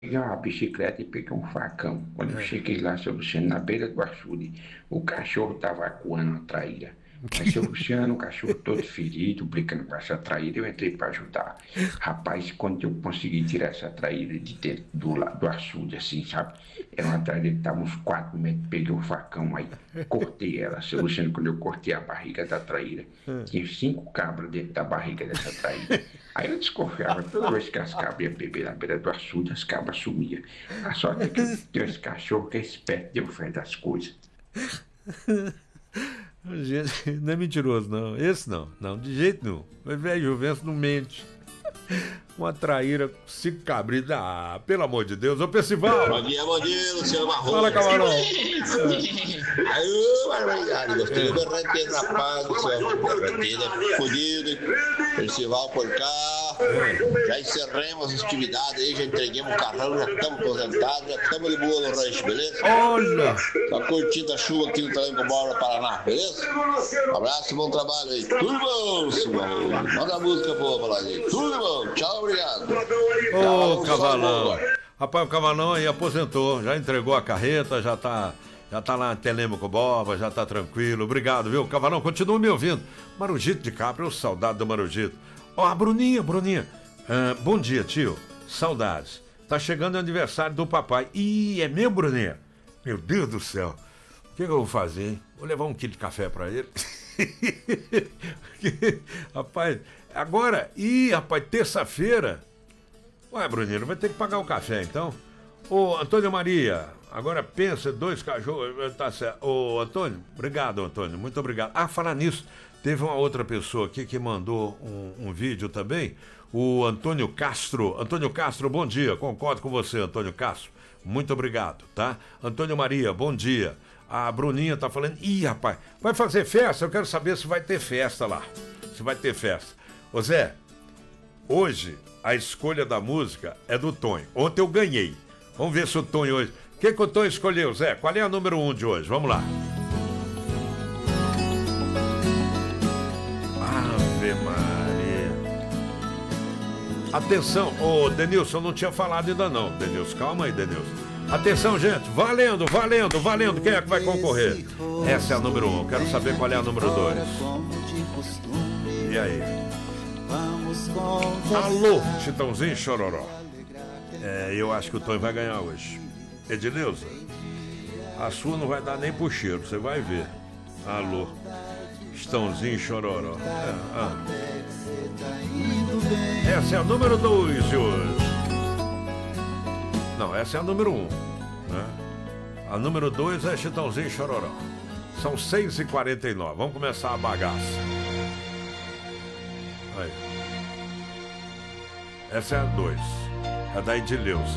Peguei uma bicicleta e peguei um facão. Quando eu cheguei lá, seu Luciano, na beira do açude, o cachorro estava acuando a traíra. Mas, seu Luciano, o cachorro todo ferido, brincando com essa traíra, eu entrei para ajudar. Rapaz, quando eu consegui tirar essa traíra de dentro do açude, assim, sabe? Era uma traíra que estava uns 4 metros, peguei o facão, aí cortei ela. Seu Luciano, quando eu cortei a barriga da traíra, tinha 5 cabras dentro da barriga dessa traíra. Aí eu desconfiava, toda vez que as cabras iam beber na beira do açude, as cabras sumiam. A sorte é que tem esse cachorro que é esperto, deu fé das coisas. Gente, não é mentiroso, não. Esse não. Não, de jeito nenhum. Mas, velho, Juventus não mente. Uma traíra, 5 cabritos. Ah, pelo amor de Deus. Ô, Percival! Bom dia, Luciano Marrone. Fala, camarão. Aí, barbaridade, gostei do berranteiro na paz, Luciano. Berranteiro é fodido, hein? Percival por cá. Já encerramos as atividades aí, já entreguemos o carrão, já estamos aposentados, já estamos de boa no rancho, beleza? Olha! Só curtindo a chuva aqui no Talanco Bola, Paraná, beleza? Um abraço, bom trabalho aí. Tudo bom, Simão? Manda a música boa pra lá aí. Tudo bom, tchau, obrigado. Ô, Cavalão. Rapaz, o Cavalão aí aposentou, já entregou a carreta, já tá lá em Telêmaco Boba, já tá tranquilo. Obrigado, viu? Cavalão, continua me ouvindo. Marujito de Capra, eu saudade do Marujito. Ó, a Bruninha. Bom dia, tio. Saudades. Tá chegando o aniversário do papai. Ih, é mesmo, Bruninha? Meu Deus do céu. O que eu vou fazer, hein? Vou levar 1 quilo de café pra ele. Rapaz, agora, rapaz, terça-feira. Ué, Bruninho, vai ter que pagar o café, então. Ô, Antônio Maria, agora pensa, 2 cachorros, tá certo. Ô, Antônio, obrigado, Antônio, muito obrigado. Ah, falar nisso, teve uma outra pessoa aqui que mandou um vídeo também, o Antônio Castro. Antônio Castro, bom dia, concordo com você, Antônio Castro. Muito obrigado, tá? Antônio Maria, bom dia. A Bruninha tá falando, rapaz, vai fazer festa? Eu quero saber se vai ter festa lá. Se vai ter festa. Ô Zé, hoje a escolha da música é do Tonho. Ontem eu ganhei. Vamos ver se o Tonho hoje... O que o Tonho escolheu, Zé? Qual é a número 1 de hoje? Vamos lá. Ave Maria. Atenção. Ô, Denilson, não tinha falado ainda não. Denilson, calma aí, Denilson. Atenção, gente. Valendo. Quem é que vai concorrer? Essa é a número 1. Quero saber qual é a número 2. E aí? Alô, Chitãozinho Chororó. Eu acho que o Tonho vai ganhar hoje. Edileuza, a sua não vai dar nem pro cheiro, você vai ver. Alô, Chitãozinho Chororó. Essa é a número 2 de hoje. Não, essa é a número 1, né? A número 2 é Chitãozinho Chororó. São 6h49. Vamos começar a bagaça. Aí. Essa é a 2. É da Edileuza.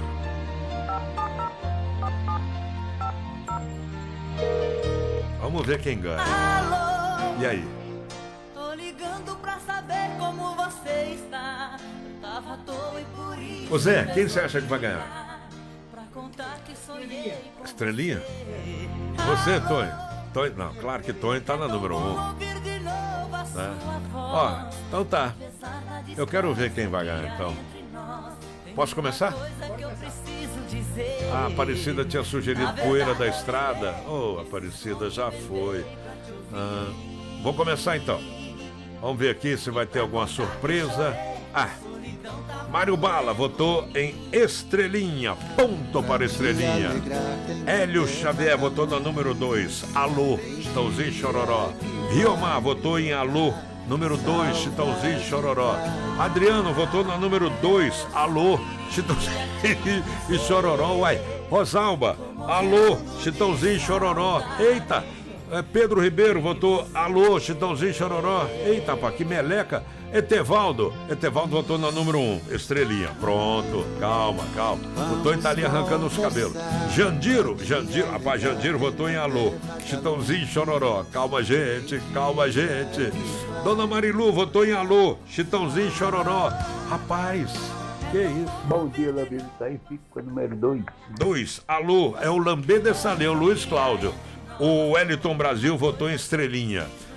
Vamos ver quem ganha. Alô, E aí? tô ligando pra saber como você está. Eu tava à toa e por isso. Ô Zé, quem você acha que vai ganhar? Pra contar que sonhei com Estrelinha? Você, Tonho? Tonho? Não, claro que Tonho tá na número 1. ouvir de novo a Né? sua voz. Ó, então tá. Apesar da Eu quero ver quem vai ganhar, então. entre nós, tem Posso começar? coisa que eu preciso dizer. A Aparecida tinha sugerido Poeira da Estrada. Ô, Aparecida, já foi. Vamos começar então. Vamos ver aqui se vai ter alguma surpresa. Mário Bala votou em Estrelinha. Ponto para Estrelinha. Hélio Xavier votou na número 2. Alô, Chitãozinho Chororó. Riomar votou em Alô. Número 2, Chitãozinho Chororó. Adriano votou na número 2. Alô, Chitãozinho e Chororó. Uai, Rosalba. Alô, Chitãozinho Chororó. Eita, Pedro Ribeiro votou alô, Chitãozinho Chororó. Eita, pá, que meleca. Etevaldo votou na número 1, Estrelinha. Pronto, calma. O Tonho tá ali arrancando os cabelos. Jandiro, rapaz, Jandiro votou em alô, Chitãozinho Chororó. Calma, gente. Dona Marilu votou em alô, Chitãozinho Chororó. Rapaz, que isso? Bom dia, Lambido. Tá aí, fico com a número 2. 2, alô, é o Lambê de Salê, o Luiz Cláudio. O Wellington Brasil votou em Estrelinha.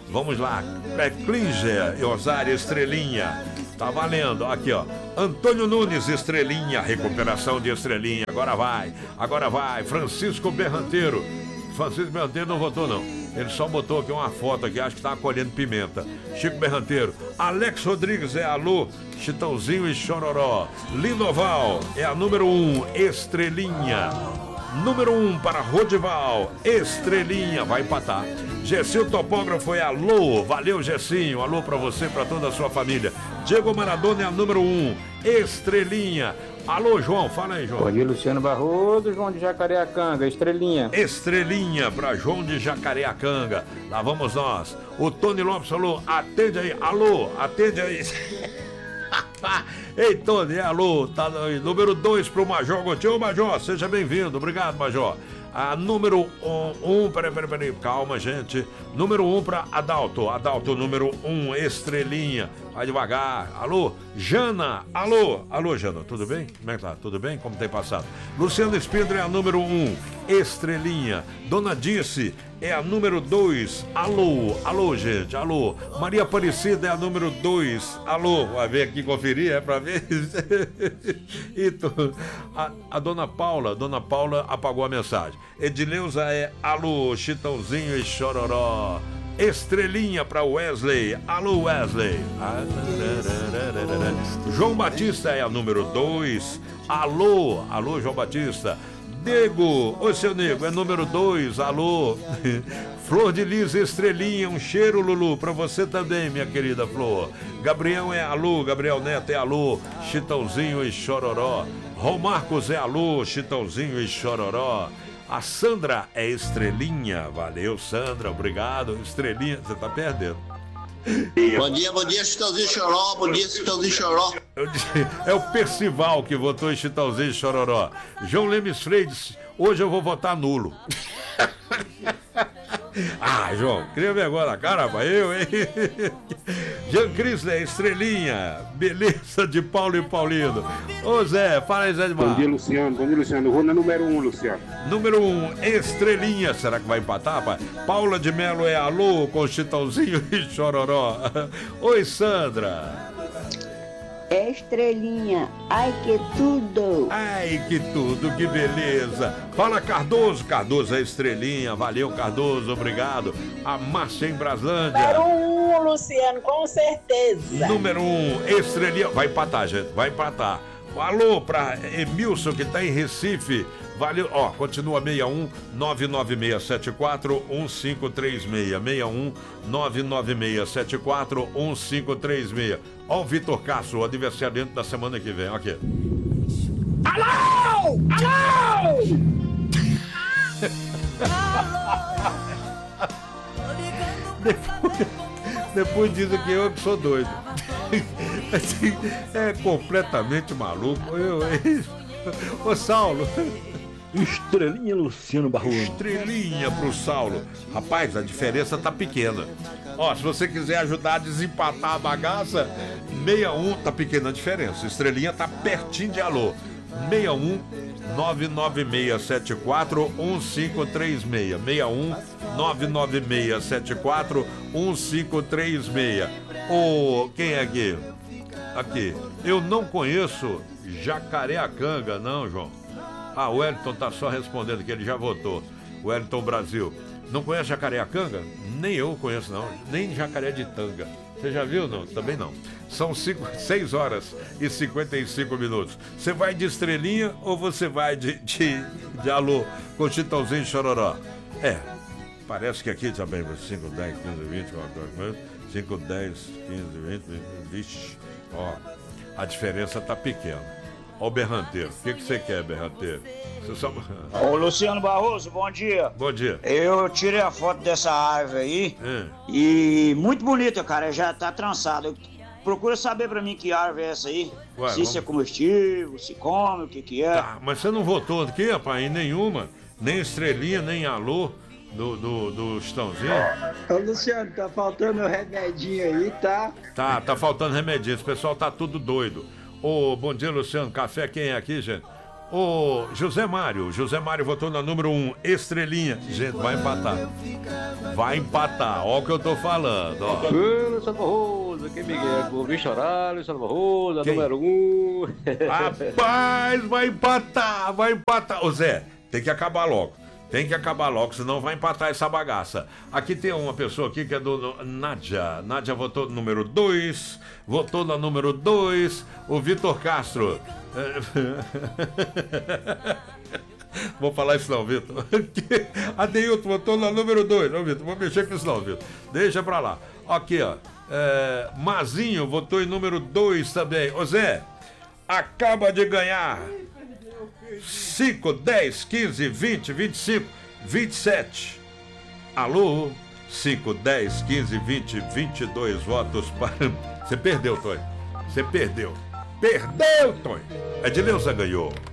Vamos lá. Klinger, Osário, estrelinha. Tá valendo. Aqui, ó. Antônio Nunes, estrelinha. Recuperação de estrelinha. Agora vai. Francisco Berranteiro. Francisco Berranteiro não votou, não. Ele só botou aqui uma foto aqui, acho que tava colhendo pimenta. Chico Berranteiro. Alex Rodrigues é alô. Chitãozinho e Chororó. Lindoval é a número 1, estrelinha. Número 1 para Rodival, estrelinha, vai empatar. Gessinho Topógrafo é alô, valeu Gessinho, alô pra você, pra toda a sua família. Diego Maradona é a número 1, estrelinha. Alô, João, fala aí, João. Bom dia, Luciano Barroso, João de Jacareacanga, estrelinha. Estrelinha pra João de Jacareacanga. Lá vamos nós. O Tony Lopes falou, atende aí, alô, atende aí. Ei, Tony, alô, tá aí. Número 2 pro Major Gotinho. Ô, Major, seja bem-vindo. Obrigado, Major. A número 1, peraí, calma, gente. Número 1 para Adalto, número 1, estrelinha. Vai devagar. Alô, Jana. Alô, Jana, tudo bem? Como é que tá? Tudo bem? Como tem passado? Luciano Espindra é a número 1, estrelinha. Dona Dice é a número 2. Alô, gente, alô. Maria Aparecida é a número 2. Alô, vai ver aqui, conferir, é pra ver? A Dona Paula apagou a mensagem. Edileuza é alô, Chitãozinho e Chororó. Estrelinha para Wesley. Alô, Wesley. João Batista é a número 2. Alô, João Batista. Nego, ô seu Nego, é número 2, alô. Flor de Lis, estrelinha, um cheiro, Lulu, pra você também, minha querida Flor. Gabriel é alô, Gabriel Neto é alô, Chitãozinho e Chororó. Rom Marcos é alô, Chitãozinho e Chororó. A Sandra é estrelinha, valeu Sandra, obrigado, estrelinha, você tá perdendo. Bom dia, Chitãozinho e Chororó. Bom dia, Chitãozinho e Chororó. É o Percival que votou em Chitãozinho e Chororó. João Lemes Freitas, hoje eu vou votar nulo. Ah, João, cria vergonha na cara, rapaz, eu, hein? Jean Chrysler, estrelinha, beleza de Paulo e Paulino. Ô Zé, fala aí, Zé de Mar. Bom dia, Luciano. Vou na número 1, Luciano. Número 1, estrelinha. Será que vai empatar, rapaz? Paula de Melo é alô com Chitãozinho e Chororó. Oi, Sandra. Estrelinha, ai que tudo! Ai que tudo, que beleza! Fala Cardoso é estrelinha, valeu Cardoso, obrigado. A Márcia em Braslândia. Número 1, Luciano, com certeza. Número 1, estrelinha, vai empatar, gente, vai empatar. Alô pra Emilson que tá em Recife. Valeu, ó, continua 61 99674 1536. 61 99674 1536. Ó o Vitor Castro, o aniversariante da semana que vem, ó aqui. Alô! Depois dizem que eu que sou doido. É completamente maluco. Ô Saulo. Estrelinha, Luciano Barroso. Estrelinha pro Saulo. Rapaz, a diferença tá pequena. Ó, se você quiser ajudar a desempatar a bagaça, 61 tá pequena a diferença. Estrelinha tá pertinho de alô. 61 99674 1536. 61 99674 1536. Ô, quem é aqui? Aqui. Eu não conheço Jacareacanga, não, João. Ah, o Wellington tá só respondendo que ele já votou. O Wellington Brasil. Não conhece Jacareacanga? Nem eu conheço, não. Nem Jacaré de Tanga. Você já viu? Não, também não. São 6 horas e 55 minutos. Você vai de estrelinha ou você vai de alô com Chitãozinho e Chororó? É, parece que aqui também, 5, 10, 15, 20, 5, 10, 15, 20, vixe, ó, a diferença tá pequena. Ó o Berranteiro, o que você quer, Berranteiro? Só... Ô Luciano Barroso, bom dia. Bom dia. Eu tirei a foto dessa árvore aí e muito bonita, cara, já tá trançada. Procura saber pra mim que árvore é essa aí. Ué, se isso é comestível, se come, o que é. Tá, mas você não votou aqui, rapaz, em nenhuma, nem estrelinha, nem alô do Chitãozinho? Ô Luciano, tá faltando um remedinho aí, tá? Tá faltando remedinho, esse pessoal tá tudo doido. Ô, bom dia, Luciano. Café quem é aqui, gente? O José Mário votou na número 1, estrelinha. Gente, vai empatar. Vai empatar, ó o que eu tô falando, ó. Luciano Barroso, quem Miguel? Vou vir chorar, Luciano Barroso, número 1. Rapaz, vai empatar. Ô Zé, tem que acabar logo. Senão vai empatar essa bagaça. Aqui tem uma pessoa aqui que é do Nádia. Nádia votou no número 2. Votou na número 2. O Vitor Castro. Vou falar isso não, Vitor. Adeilton votou na número 2. Não, Vitor, vou mexer com isso não, Vitor. Deixa pra lá. Aqui, ó. Mazinho votou em número 2 também. Ô Zé, acaba de ganhar 5, 10, 15, 20, 25, 27. Alô? 5, 10, 15, 20, 22 votos para... Você perdeu, Tonho. Perdeu, Tonho. Edileuza ganhou.